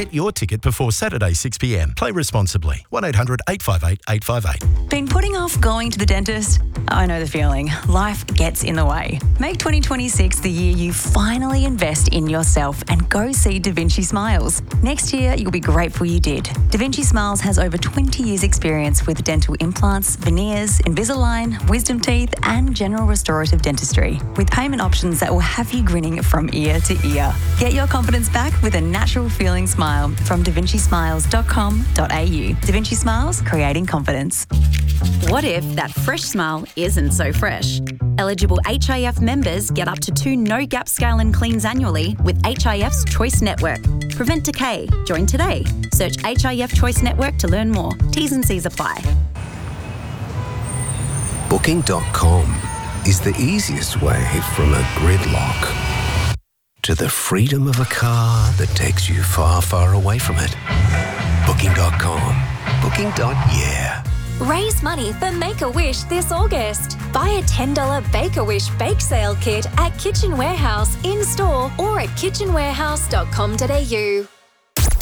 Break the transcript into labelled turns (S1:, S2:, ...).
S1: Get your ticket before Saturday 6pm. Play responsibly. 1800 858 858.
S2: Been putting off going to the dentist? I know the feeling. Life gets in the way. Make 2026 the year you finally invest in yourself and go see Da Vinci Smiles. Next year, you'll be grateful you did. Da Vinci Smiles has over 20 years' experience with dental implants, veneers, Invisalign, wisdom teeth, and general restorative dentistry, with payment options that will have you grinning from ear to ear. Get your confidence back with a natural feeling smile from davincismiles.com.au. Da Vinci Smiles, creating confidence.
S3: What if that fresh smile isn't so fresh? Eligible HIF members get up to 2 no-gap scale and cleans annually with HIF's Choice Network. Prevent decay. Join today. Search HIF Choice Network to learn more. T's and C's apply.
S4: Booking.com is the easiest way from a gridlock to the freedom of a car that takes you far, far away from it. Booking.com. Booking.yeah.
S5: Raise money for Make-A-Wish this August. Buy a $10 Bake-A-Wish bake sale kit at Kitchen Warehouse in-store or at kitchenwarehouse.com.au.